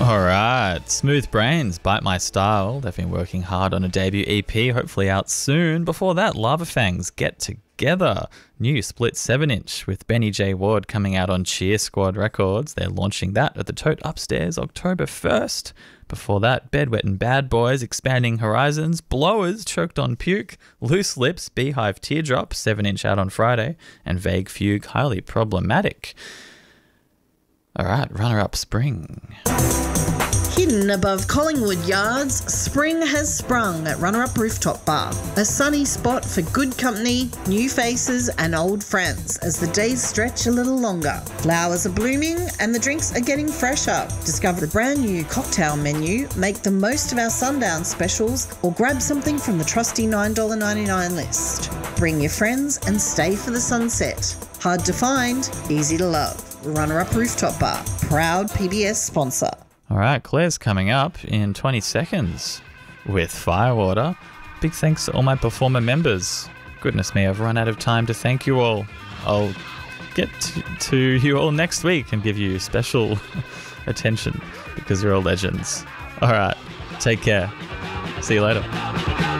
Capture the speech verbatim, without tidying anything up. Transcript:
All right, Smooth Brains, Bite My Style. They've been working hard on a debut E P, hopefully out soon. Before that, Lava Fangs, Get Together. New split seven inch with Benny J. Ward coming out on Cheer Squad Records. They're launching that at the Tote Upstairs October first. Before that, Bedwet and Bad Boys, Expanding Horizons. Blowers, Choked on Puke. Loose Lips, Beehive Teardrop, seven inch out on Friday. And Vague Fugue, Highly Problematic. All right, runner-up Spring. Hidden above Collingwood Yards, spring has sprung at Runner Up Rooftop Bar. A sunny spot for good company, new faces and old friends as the days stretch a little longer. Flowers are blooming and the drinks are getting fresher. Discover the brand new cocktail menu, make the most of our sundown specials or grab something from the trusty nine dollars ninety-nine list. Bring your friends and stay for the sunset. Hard to find, easy to love. Runner Up Rooftop Bar, proud P B S sponsor. All right, Claire's coming up in twenty seconds with Firewater. Big thanks to all my performer members. Goodness me, I've run out of time to thank you all. I'll get to, to you all next week and give you special attention because you're all legends. All right, take care. See you later.